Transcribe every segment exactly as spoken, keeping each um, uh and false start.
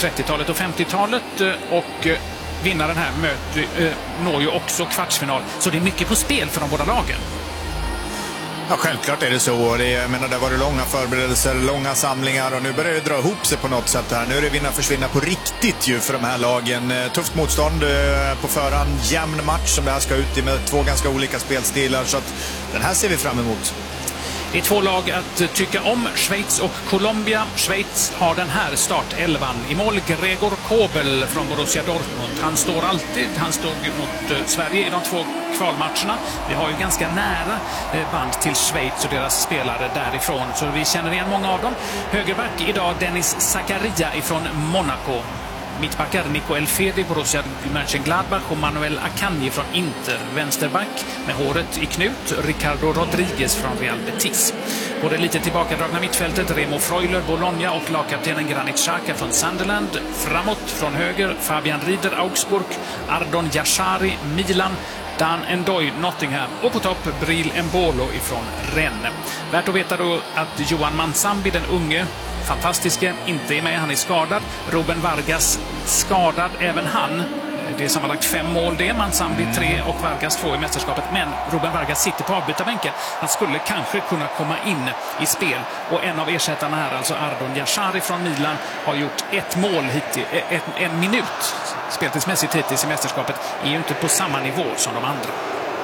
trettiotalet och femtiotalet och vinnaren här möter, når ju också kvartsfinal. Så det är mycket på spel för de båda lagen. Ja, självklart är det så. Det, jag menar, det var det långa förberedelser, långa samlingar och nu börjar det dra ihop sig på något sätt här. Nu är det vinna försvinna på riktigt ju för de här lagen. Tufft motstånd på förhand, jämn match som det här ska ut i med två ganska olika spelstilar. Så att den här ser vi fram emot. Det är två lag att tycka om, Schweiz och Colombia. Schweiz har den här startelvan. I mål Gregor Kobel från Borussia Dortmund. Han står alltid, han stod mot Sverige i de två kvalmatcherna. Vi har ju ganska nära band till Schweiz och deras spelare därifrån, så vi känner igen många av dem. Högerback idag Dennis Zakaria ifrån Monaco. Mittbackar Nico Elfedi, Borussia Mönchengladbach och Manuel Akanji från Inter. Vänsterback med håret i knut, Ricardo Rodriguez från Real Betis. På det lite tillbakadragna mittfältet Remo Freuler, Bologna och lagkaptenen Granit Xhaka från Sunderland. Framåt från höger Fabian Rieder, Augsburg, Ardon Yashari, Milan, Dan Ndoye, Nottingham och på topp Bril Embolo ifrån Rennes. Värt att veta då att Johan Mansambi, den unge fantastiske, inte är med, han är skadad. Ruben Vargas skadad, även han. Det är sammanlagt fem mål det, Mansambi tre och Vargas två i mästerskapet. Men Ruben Vargas sitter på avbytarbänken. Han skulle kanske kunna komma in i spel. Och en av ersättarna här, alltså Ardon Yashari från Milan, har gjort ett mål hittills, ett, en minut speltidsmässigt hittills i mästerskapet. Är ju inte på samma nivå som de andra.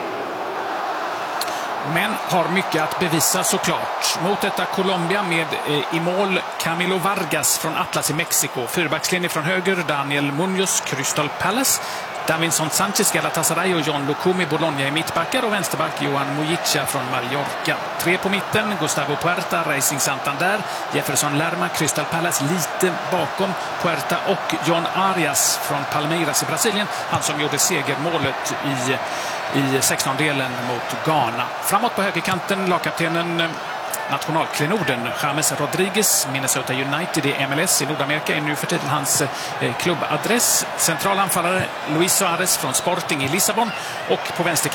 Men har mycket att bevisa såklart. Mot detta Colombia med eh, i mål Camilo Vargas från Atlas i Mexiko. Fyrbackslinje från höger Daniel Munoz, Crystal Palace. Davinson Sanchez, Galatasaray och John Lukumi, Bologna i mittbackar och vänsterback Johan Mujica från Mallorca. Tre på mitten, Gustavo Puerta, Racing Santander, Jefferson Lerma, Crystal Palace lite bakom Puerta och John Arias från Palmeiras i Brasilien. Han som gjorde segermålet i, i sextondelen mot Ghana. Framåt på högerkanten, lagkaptenen nationalklenoden James Rodriguez, Minnesota United i M L S i Nordamerika, är nu för tiden hans eh, klubbadress. Centralanfallare Luis Suarez från Sporting i Lissabon och på vänsterkanten